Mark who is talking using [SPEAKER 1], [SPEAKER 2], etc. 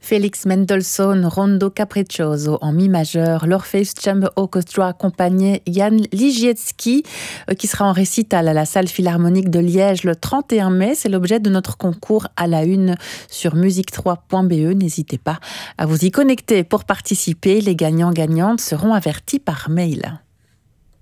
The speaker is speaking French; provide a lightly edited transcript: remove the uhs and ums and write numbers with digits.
[SPEAKER 1] Félix Mendelssohn, Rondo Capriccioso en mi majeur, l'Orpheus Chamber Orchestra accompagné Jan Ligiecki qui sera en récital à la salle philharmonique de Liège le 31 mai. C'est l'objet de notre concours à la une sur musique3.be. N'hésitez pas à vous y connecter pour participer. Les gagnants-gagnantes seront avertis par mail.